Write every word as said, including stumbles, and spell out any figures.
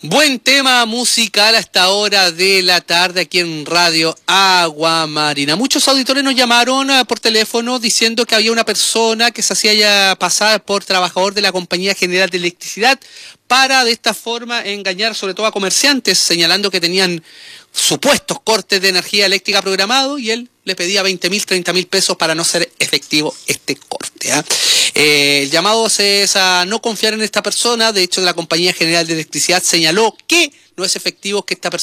Buen tema musical a esta hora de la tarde aquí en Radio Agua Marina. Muchos auditores nos llamaron por teléfono diciendo que había una persona que se hacía ya pasar por trabajador de la Compañía General de Electricidad para de esta forma engañar sobre todo a comerciantes, señalando que tenían supuestos cortes de energía eléctrica programados y él le pedía veinte mil, treinta mil pesos para no ser efectivo este corte. ¿eh? Eh, el llamado es a no confiar en esta persona. De hecho, la Compañía General de Electricidad señaló que no es efectivo, que esta persona